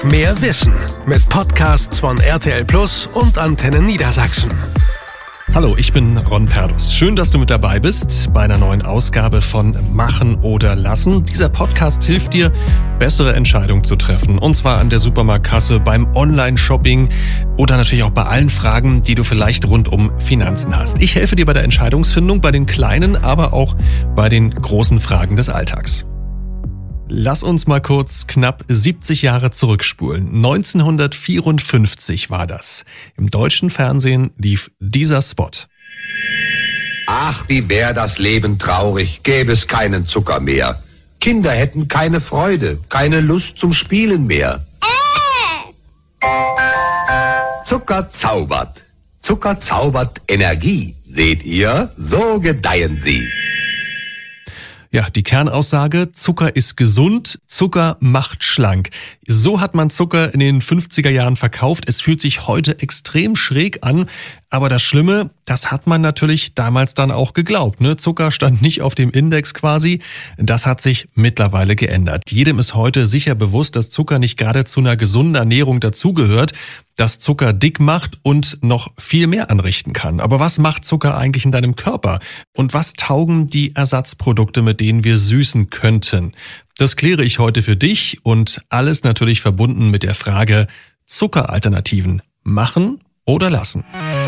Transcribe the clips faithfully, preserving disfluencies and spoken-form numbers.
Mehr Wissen mit Podcasts von R T L Plus und Antenne Niedersachsen. Hallo, ich bin Ron Perdus. Schön, dass du mit dabei bist bei einer neuen Ausgabe von Machen oder Lassen. Dieser Podcast hilft dir, bessere Entscheidungen zu treffen. Und zwar an der Supermarktkasse, beim Online-Shopping oder natürlich auch bei allen Fragen, die du vielleicht rund um Finanzen hast. Ich helfe dir bei der Entscheidungsfindung, bei den kleinen, aber auch bei den großen Fragen des Alltags. Lass uns mal kurz knapp siebzig Jahre zurückspulen. neunzehnhundertvierundfünfzig war das. Im deutschen Fernsehen lief dieser Spot. Ach, wie wär das Leben traurig, gäbe es keinen Zucker mehr. Kinder hätten keine Freude, keine Lust zum Spielen mehr. Äh. Zucker zaubert. Zucker zaubert Energie. Seht ihr, so gedeihen sie. Ja, die Kernaussage, Zucker ist gesund, Zucker macht schlank. So hat man Zucker in den fünfziger Jahren verkauft. Es fühlt sich heute extrem schräg an. Aber das Schlimme, das hat man natürlich damals dann auch geglaubt. Ne? Zucker stand nicht auf dem Index quasi. Das hat sich mittlerweile geändert. Jedem ist heute sicher bewusst, dass Zucker nicht gerade zu einer gesunden Ernährung dazugehört, dass Zucker dick macht und noch viel mehr anrichten kann. Aber was macht Zucker eigentlich in deinem Körper? Und was taugen die Ersatzprodukte, mit denen wir süßen könnten? Das kläre ich heute für dich und alles natürlich verbunden mit der Frage Zuckeralternativen machen oder lassen.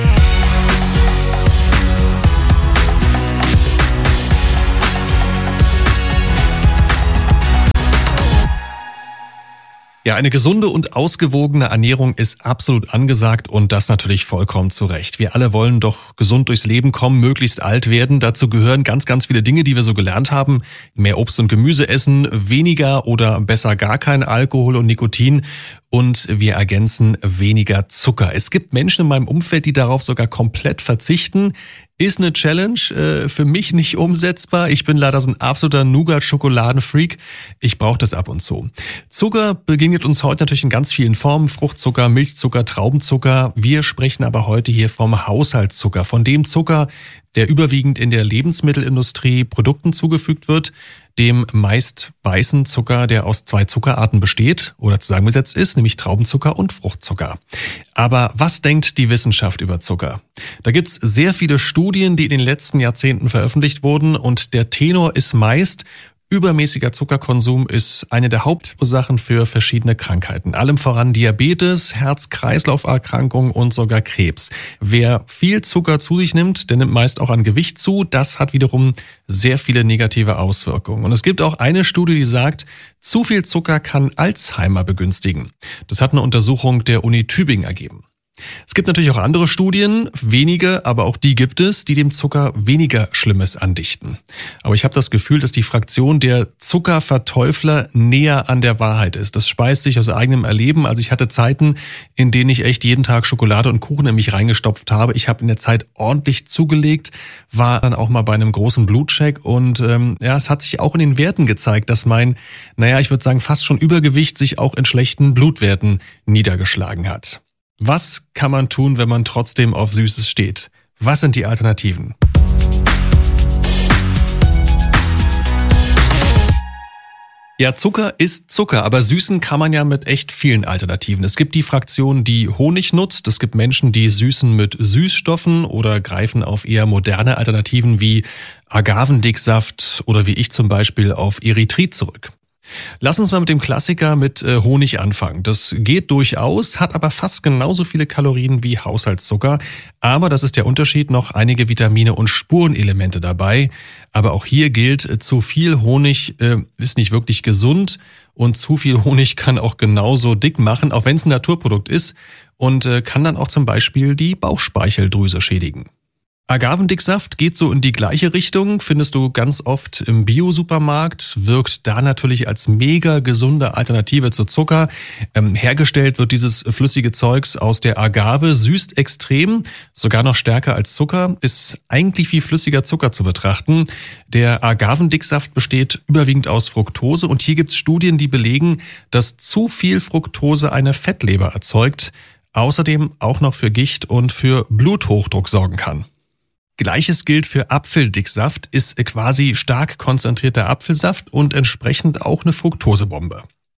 Ja, eine gesunde und ausgewogene Ernährung ist absolut angesagt und das natürlich vollkommen zu Recht. Wir alle wollen doch gesund durchs Leben kommen, möglichst alt werden. Dazu gehören ganz, ganz viele Dinge, die wir so gelernt haben. Mehr Obst und Gemüse essen, weniger oder besser gar kein Alkohol und Nikotin. Und wir ergänzen weniger Zucker. Es gibt Menschen in meinem Umfeld, die darauf sogar komplett verzichten. Ist eine Challenge, äh, für mich nicht umsetzbar. Ich bin leider so ein absoluter Nougat-Schokoladen-Freak. Ich brauche das ab und zu. Zucker begegnet uns heute natürlich in ganz vielen Formen. Fruchtzucker, Milchzucker, Traubenzucker. Wir sprechen aber heute hier vom Haushaltszucker, von dem Zucker, der überwiegend in der Lebensmittelindustrie Produkten zugefügt wird, dem meist weißen Zucker, der aus zwei Zuckerarten besteht oder zusammengesetzt ist, nämlich Traubenzucker und Fruchtzucker. Aber was denkt die Wissenschaft über Zucker? Da gibt's sehr viele Studien, die in den letzten Jahrzehnten veröffentlicht wurden und der Tenor ist meist: Übermäßiger Zuckerkonsum ist eine der Hauptursachen für verschiedene Krankheiten. Allem voran Diabetes, Herz-Kreislauf-Erkrankungen und sogar Krebs. Wer viel Zucker zu sich nimmt, der nimmt meist auch an Gewicht zu. Das hat wiederum sehr viele negative Auswirkungen. Und es gibt auch eine Studie, die sagt, zu viel Zucker kann Alzheimer begünstigen. Das hat eine Untersuchung der Uni Tübingen ergeben. Es gibt natürlich auch andere Studien, wenige, aber auch die gibt es, die dem Zucker weniger Schlimmes andichten. Aber ich habe das Gefühl, dass die Fraktion der Zuckerverteufler näher an der Wahrheit ist. Das speist sich aus eigenem Erleben. Also ich hatte Zeiten, in denen ich echt jeden Tag Schokolade und Kuchen in mich reingestopft habe. Ich habe in der Zeit ordentlich zugelegt, war dann auch mal bei einem großen Blutcheck und ähm, ja, es hat sich auch in den Werten gezeigt, dass mein, naja, ich würde sagen, fast schon Übergewicht sich auch in schlechten Blutwerten niedergeschlagen hat. Was kann man tun, wenn man trotzdem auf Süßes steht? Was sind die Alternativen? Ja, Zucker ist Zucker, aber süßen kann man ja mit echt vielen Alternativen. Es gibt die Fraktion, die Honig nutzt. Es gibt Menschen, die süßen mit Süßstoffen oder greifen auf eher moderne Alternativen wie Agavendicksaft oder wie ich zum Beispiel auf Erythrit zurück. Lass uns mal mit dem Klassiker mit äh, Honig anfangen. Das geht durchaus, hat aber fast genauso viele Kalorien wie Haushaltszucker. Aber das ist der Unterschied, noch einige Vitamine und Spurenelemente dabei. Aber auch hier gilt, äh, zu viel Honig äh, ist nicht wirklich gesund und zu viel Honig kann auch genauso dick machen, auch wenn es ein Naturprodukt ist und äh, kann dann auch zum Beispiel die Bauchspeicheldrüse schädigen. Agavendicksaft geht so in die gleiche Richtung, findest du ganz oft im Bio-Supermarkt, wirkt da natürlich als mega gesunde Alternative zu Zucker. Ähm, hergestellt wird dieses flüssige Zeugs aus der Agave, süßt extrem, sogar noch stärker als Zucker, ist eigentlich wie flüssiger Zucker zu betrachten. Der Agavendicksaft besteht überwiegend aus Fructose und hier gibt's Studien, die belegen, dass zu viel Fructose eine Fettleber erzeugt, außerdem auch noch für Gicht und für Bluthochdruck sorgen kann. Gleiches gilt für Apfeldicksaft, ist quasi stark konzentrierter Apfelsaft und entsprechend auch eine Fructosebombe.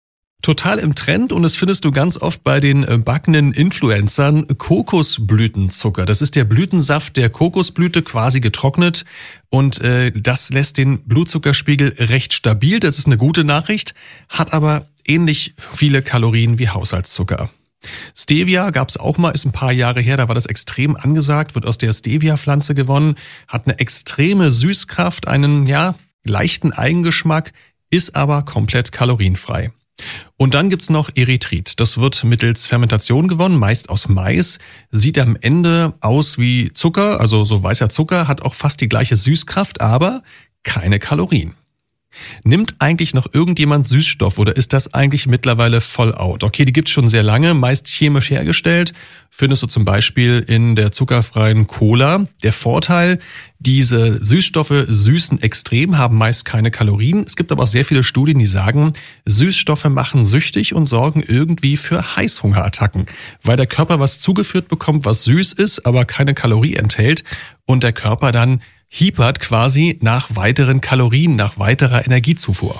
Total im Trend und das findest du ganz oft bei den backenden Influencern, Kokosblütenzucker. Das ist der Blütensaft der Kokosblüte, quasi getrocknet und äh, das lässt den Blutzuckerspiegel recht stabil. Das ist eine gute Nachricht, hat aber ähnlich viele Kalorien wie Haushaltszucker. Stevia gab's auch mal, ist ein paar Jahre her, da war das extrem angesagt, wird aus der Stevia-Pflanze gewonnen, hat eine extreme Süßkraft, einen ja leichten Eigengeschmack, ist aber komplett kalorienfrei. Und dann gibt's noch Erythrit. Das wird mittels Fermentation gewonnen, meist aus Mais, sieht am Ende aus wie Zucker, also so weißer Zucker, hat auch fast die gleiche Süßkraft, aber keine Kalorien. Nimmt eigentlich noch irgendjemand Süßstoff oder ist das eigentlich mittlerweile voll out? Okay, die gibt's schon sehr lange, meist chemisch hergestellt. Findest du zum Beispiel in der zuckerfreien Cola. Der Vorteil, diese Süßstoffe süßen extrem, haben meist keine Kalorien. Es gibt aber auch sehr viele Studien, die sagen, Süßstoffe machen süchtig und sorgen irgendwie für Heißhungerattacken, weil der Körper was zugeführt bekommt, was süß ist, aber keine Kalorie enthält und der Körper dann hiepert quasi nach weiteren Kalorien, nach weiterer Energiezufuhr.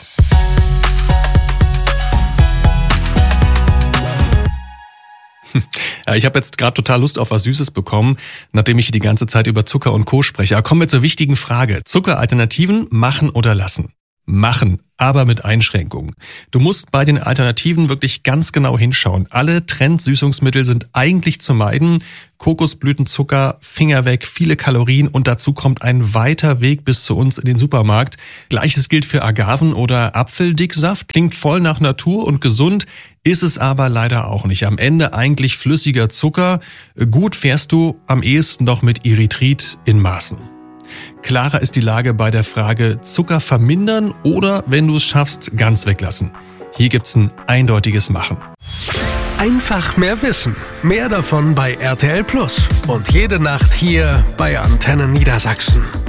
Ja, ich habe jetzt gerade total Lust auf was Süßes bekommen, nachdem ich die ganze Zeit über Zucker und Co. spreche. Aber kommen wir zur wichtigen Frage. Zuckeralternativen machen oder lassen? Machen, aber mit Einschränkungen. Du musst bei den Alternativen wirklich ganz genau hinschauen. Alle Trendsüßungsmittel sind eigentlich zu meiden. Kokosblütenzucker, Finger weg, viele Kalorien und dazu kommt ein weiter Weg bis zu uns in den Supermarkt. Gleiches gilt für Agaven- oder Apfeldicksaft. Klingt voll nach Natur und gesund, ist es aber leider auch nicht. Am Ende eigentlich flüssiger Zucker. Gut fährst du am ehesten noch mit Erythrit in Maßen. Klarer ist die Lage bei der Frage Zucker vermindern oder, wenn du es schaffst, ganz weglassen. Hier gibt's ein eindeutiges Machen. Einfach mehr Wissen. Mehr davon bei R T L Plus. Und jede Nacht hier bei Antenne Niedersachsen.